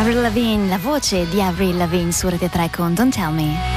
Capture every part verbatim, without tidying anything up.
Avril Lavigne, la voce di Avril Lavigne su Rete tre con Don't Tell Me.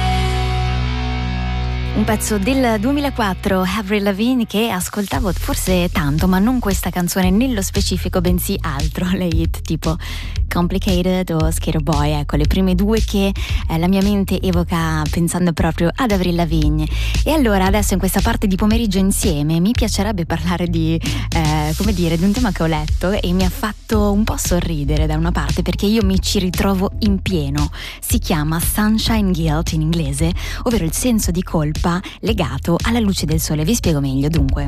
Un pezzo del duemilaquattro, Avril Lavigne, che ascoltavo forse tanto, ma non questa canzone nello specifico, bensì altro, le hit tipo Complicated o Skater Boy, ecco le prime due che eh, la mia mente evoca pensando proprio ad Avril Lavigne. E allora adesso in questa parte di pomeriggio insieme mi piacerebbe parlare di, eh, come dire, di un tema che ho letto e mi ha fatto un po' sorridere da una parte, perché io mi ci ritrovo in pieno. Si chiama Sunshine Guilt in inglese, ovvero il senso di colpa legato alla luce del sole. Vi spiego meglio. Dunque,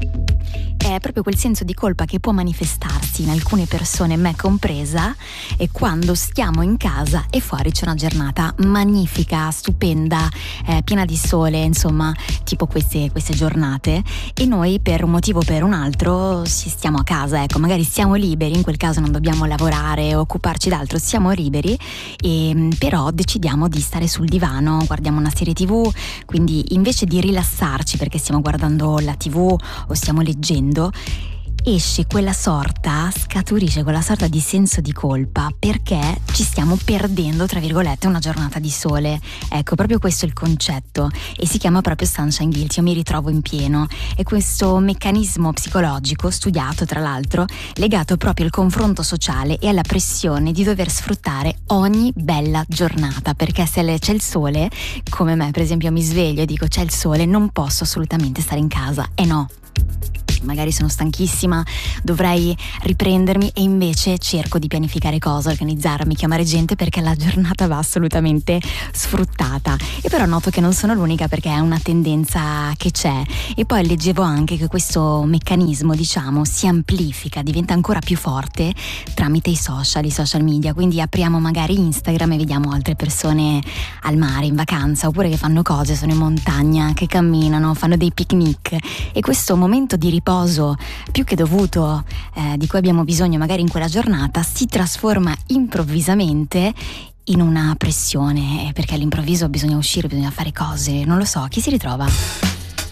è proprio quel senso di colpa che può manifestarsi in alcune persone, me compresa, e quando stiamo in casa e fuori c'è una giornata magnifica, stupenda, eh, piena di sole, insomma, tipo queste, queste giornate, e noi per un motivo o per un altro si stiamo a casa, ecco, magari siamo liberi, in quel caso non dobbiamo lavorare o occuparci d'altro, siamo liberi, e però decidiamo di stare sul divano, guardiamo una serie tv, quindi invece di rilassarci perché stiamo guardando la tv o stiamo leggendo, esce quella sorta, scaturisce quella sorta di senso di colpa perché ci stiamo perdendo, tra virgolette, una giornata di sole. Ecco, proprio questo è il concetto e si chiama proprio Sunshine Guilt. Io mi ritrovo in pieno. E questo meccanismo psicologico, studiato tra l'altro, legato proprio al confronto sociale e alla pressione di dover sfruttare ogni bella giornata, perché se c'è il sole, come me per esempio, mi sveglio e dico c'è il sole, non posso assolutamente stare in casa. E no, magari sono stanchissima, dovrei riprendermi e invece cerco di pianificare cose, organizzarmi, chiamare gente perché la giornata va assolutamente sfruttata. E però noto che non sono l'unica, perché è una tendenza che c'è. E poi leggevo anche che questo meccanismo, diciamo, si amplifica, diventa ancora più forte tramite i social, i social media. Quindi apriamo magari Instagram e vediamo altre persone al mare, in vacanza, oppure che fanno cose, sono in montagna, che camminano, fanno dei picnic, e questo momento di riposo più che dovuto, eh, di cui abbiamo bisogno magari in quella giornata, si trasforma improvvisamente in una pressione, perché all'improvviso bisogna uscire, bisogna fare cose, non lo so, chi si ritrova?